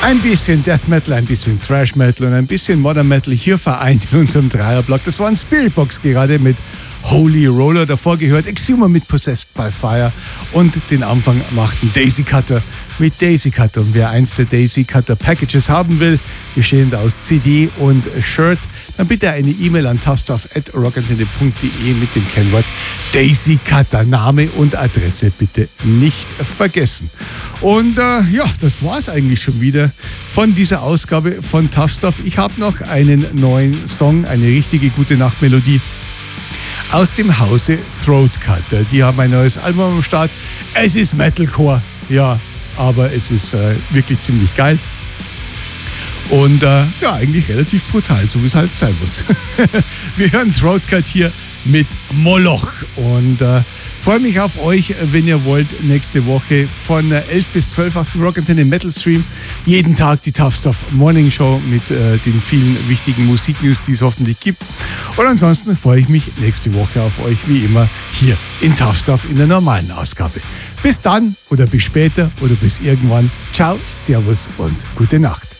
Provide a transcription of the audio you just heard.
Ein bisschen Death Metal, ein bisschen Thrash Metal und ein bisschen Modern Metal hier vereint in unserem Dreierblock. Das war ein Spiritbox gerade mit Holy Roller. Davor gehört Exhumer mit Possessed by Fire und den Anfang machten Daisy Cutter mit Daisy Cutter. Und wer eins der Daisy Cutter Packages haben will, bestehend aus CD und Shirt, dann bitte eine E-Mail an toughstuff@rockantenne.de mit dem Kennwort Daisy Cutter. Name und Adresse bitte nicht vergessen. Und ja, das war's eigentlich schon wieder von dieser Ausgabe von Tough Stuff. Ich habe noch einen neuen Song, eine richtige gute Nachtmelodie aus dem Hause Throatcutter. Die haben ein neues Album am Start. Es ist Metalcore, ja, aber es ist wirklich ziemlich geil. Und ja, eigentlich relativ brutal, so wie es halt sein muss. Wir hören Throatcut hier mit Moloch und freue mich auf euch, wenn ihr wollt, nächste Woche von 11 bis 12 auf dem Rockantenne Metal Stream. Jeden Tag die Tough Stuff Morning Show mit den vielen wichtigen Musiknews, die es hoffentlich gibt. Und ansonsten freue ich mich nächste Woche auf euch, wie immer, hier in Tough Stuff in der normalen Ausgabe. Bis dann oder bis später oder bis irgendwann. Ciao, Servus und gute Nacht.